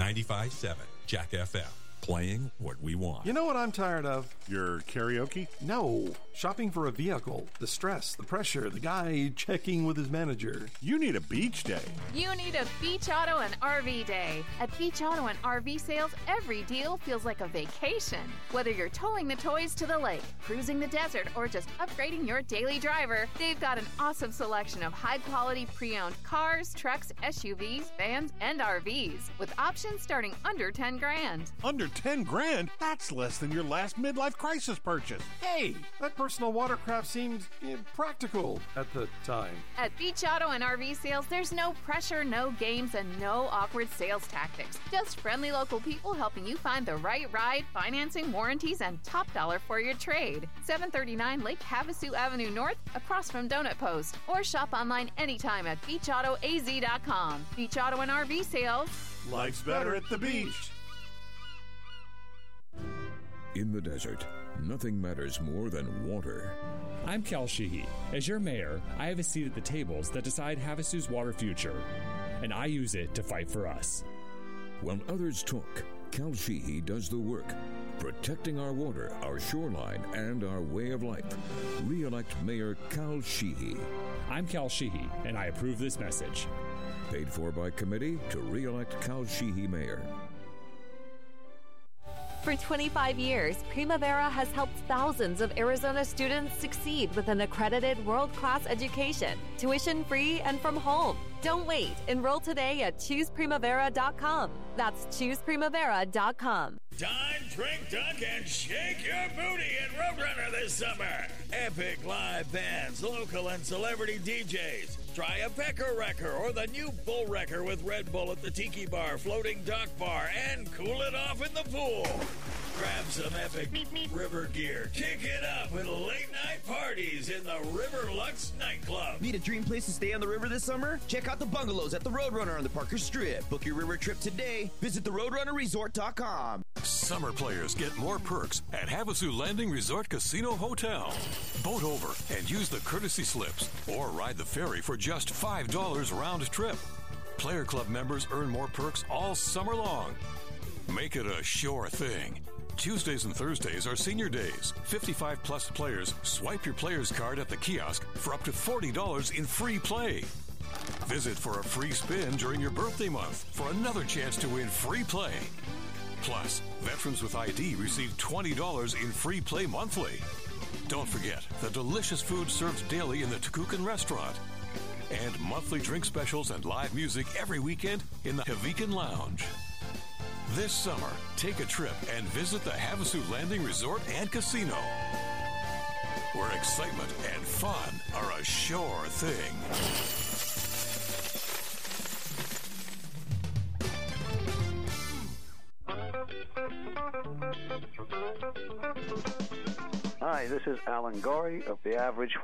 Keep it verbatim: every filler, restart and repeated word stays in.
ninety-five point seven Jack F M. Playing what we want. You know what I'm tired of? Your karaoke? No. Shopping for a vehicle. The stress, the pressure, the guy checking with his manager. You need a beach day. You need a Beach Auto and R V day. At Beach Auto and R V sales, every deal feels like a vacation. Whether you're towing the toys to the lake, cruising the desert, or just upgrading your daily driver, they've got an awesome selection of high-quality pre-owned cars, trucks, S U Vs, vans, and R Vs, with options starting under ten grand. Under ten grand? That's less than your last midlife crisis purchase. Hey, that personal watercraft seemed eh, practical at the time. At Beach Auto and R V sales, there's no pressure, no games, and no awkward sales tactics. Just friendly local people helping you find the right ride, financing, warranties, and top dollar for your trade. seven thirty-nine Lake Havasu Avenue North, across from Donut Post. Or shop online anytime at beach auto a z dot com. Beach Auto and R V sales. Life's better at the beach. In the desert, nothing matters more than water. I'm Cal Sheehy. As your mayor, I have a seat at the tables that decide Havasu's water future, and I use it to fight for us. While others talk, Cal Sheehy does the work, protecting our water, our shoreline, and our way of life. Re-elect Mayor Cal Sheehy. I'm Cal Sheehy, and I approve this message. Paid for by committee to re-elect Cal Sheehy Mayor. For twenty-five years, Primavera has helped thousands of Arizona students succeed with an accredited world-class education, tuition-free and from home. Don't wait. Enroll today at choose primavera dot com. That's choose primavera dot com. Time, drink, dunk, and shake your booty at Roadrunner this summer. Epic live bands, local and celebrity D Js. Try a Pecker Wrecker or the new Bull Wrecker with Red Bull at the Tiki Bar, Floating Dock Bar, and cool it off in the pool. Grab some epic river gear. Kick it up with late-night parties in the River Lux nightclub. Need a dream place to stay on the river this summer? Check out the bungalows at the Roadrunner on the Parker Strip. Book your river trip today. Visit the roadrunner resort dot com. Summer players get more perks at Havasu Landing Resort Casino Hotel. Boat over and use the courtesy slips or ride the ferry for just five dollars round trip. Player Club members earn more perks all summer long. Make it a sure thing. Tuesdays and Thursdays are senior days. fifty-five plus players swipe your player's card at the kiosk for up to forty dollars in free play. Visit for a free spin during your birthday month for another chance to win free play. Plus, veterans with I D receive twenty dollars in free play monthly. Don't forget the delicious food served daily in the Takukan restaurant. And monthly drink specials and live music every weekend in the Havikan Lounge. This summer, take a trip and visit the Havasu Landing Resort and Casino, where excitement and fun are a sure thing. Hi, this is Alan Gorey of The Average